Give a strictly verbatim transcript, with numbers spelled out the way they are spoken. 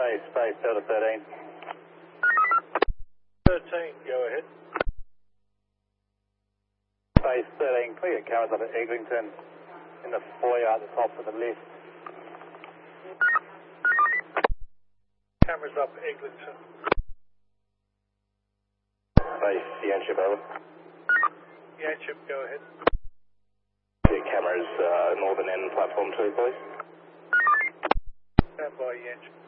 Space, space, Delta thirteen. thirteen, go ahead. Space thirteen, clear cameras up at Eglinton in the foyer at the top of the lift. Cameras up Eglinton. Space, Yanship, over. Yanship, go ahead. Clear cameras, uh, northern end, platform two, please. Stand by, Yanship.